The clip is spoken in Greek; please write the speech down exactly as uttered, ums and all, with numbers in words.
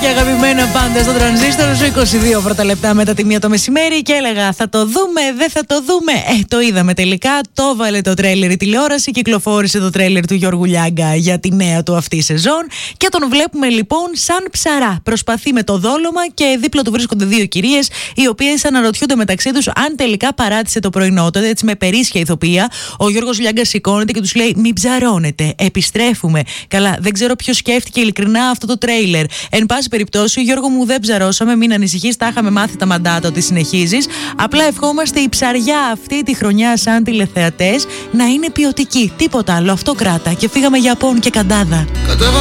και αγαπημένα πάντα στο τρανζίστορο σου, είκοσι δύο πρώτα λεπτά μετά τη μία το μεσημέρι, και έλεγα θα το δούμε, δεν θα το δούμε. Ε, το είδαμε τελικά. Το βάλε το τρέιλερ η τηλεόραση, κυκλοφόρησε το τρέιλερ του Γιώργου Λιάγκα για τη νέα του αυτή σεζόν και τον βλέπουμε λοιπόν σαν ψαρά. Προσπαθεί με το δόλωμα και δίπλα του βρίσκονται δύο κυρίες, οι οποίες αναρωτιούνται μεταξύ τους αν τελικά παράτησε το πρωινό. Τότε έτσι με περίσσια ηθοποιία ο Γιώργος Λιάγκα σηκώνεται και τους λέει: μην ψαρώνετε, επιστρέφουμε. Καλά, δεν ξέρω ποιος σκέφτηκε ειλικρινά αυτό το τρέιλερ. Εν πάση περιπτώσει, Γιώργο μου, δεν ψαρώσαμε, μην ανησυχείς, τα είχαμε μάθει τα μαντάτα ότι συνεχίζεις. Απλά ευχόμαστε η ψαριά αυτή τη χρονιά, σαν τηλεθεατές, να είναι ποιοτική. Τίποτα άλλο, αυτό κράτα. Και φύγαμε για πόν και καντάδα.